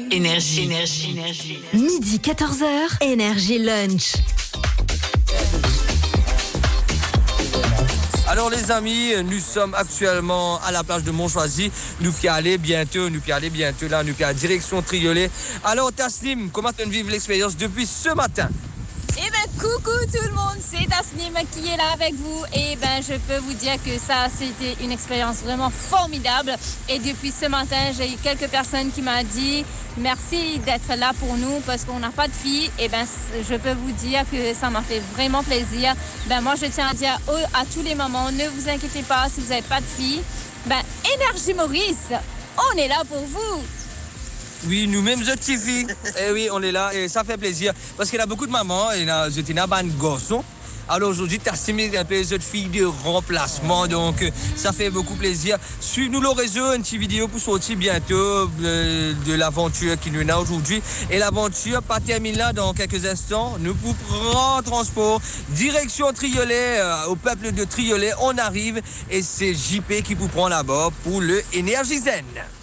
Énergie. Midi 14h, Énergie Lunch. Alors les amis, nous sommes actuellement à la plage de Montchoisy. Nous allons aller bientôt là, nous allons direction Triolet. Alors Tasnim, comment tu vives l'expérience depuis ce matin? Eh ben coucou tout le monde, c'est Tasnim qui est là avec vous. Et ben je peux vous dire que ça c'était une expérience vraiment formidable. Et depuis ce matin, j'ai eu quelques personnes qui m'ont dit merci d'être là pour nous parce qu'on n'a pas de filles. Et ben je peux vous dire que ça m'a fait vraiment plaisir. Ben moi je tiens à dire à tous les mamans, ne vous inquiétez pas si vous n'avez pas de filles. Ben Énergie Maurice, on est là pour vous. Oui, nous-mêmes, je TV. Eh oui, on est là et ça fait plaisir. Parce qu'il y a beaucoup de mamans, et j'étais là, un garçon. Alors aujourd'hui, tu as simulé un peu de filles de remplacement, donc ça fait beaucoup plaisir. Suivez-nous le réseau, une petite vidéo pour sortir bientôt de l'aventure qui nous a aujourd'hui. Et l'aventure pas terminée là dans quelques instants. Nous vous prenons transport, direction Triolet, au peuple de Triolet. On arrive et c'est JP qui vous prend là-bas pour le Énergie Zen.